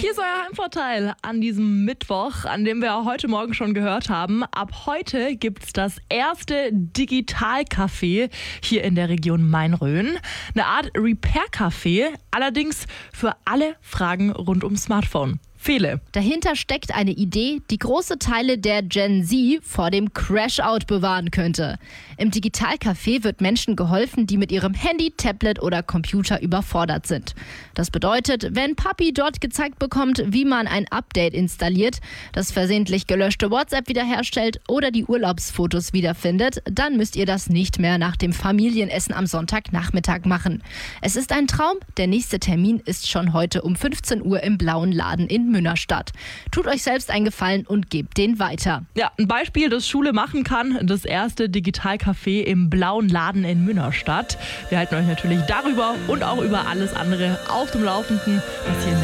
Hier ist euer Heimvorteil an diesem Mittwoch, an dem wir heute Morgen schon gehört haben. Ab heute gibt's das erste Digitalcafé hier in der Region Main-Rhön. Eine Art Repair-Café, allerdings für alle Fragen rund ums Smartphone. Fele. Dahinter steckt eine Idee, die große Teile der Gen Z vor dem Crash-Out bewahren könnte. Im Digitalcafé wird Menschen geholfen, die mit ihrem Handy, Tablet oder Computer überfordert sind. Das bedeutet, wenn Papi dort gezeigt bekommt, wie man ein Update installiert, das versehentlich gelöschte WhatsApp wiederherstellt oder die Urlaubsfotos wiederfindet, dann müsst ihr das nicht mehr nach dem Familienessen am Sonntagnachmittag machen. Es ist ein Traum, der nächste Termin ist schon heute um 15 Uhr im Blauen Laden in Münnerstadt. Tut euch selbst einen Gefallen und gebt den weiter. Ja, ein Beispiel, das Schule machen kann, das erste Digitalcafé im Blauen Laden in Münnerstadt. Wir halten euch natürlich darüber und auch über alles andere auf dem Laufenden, was hier in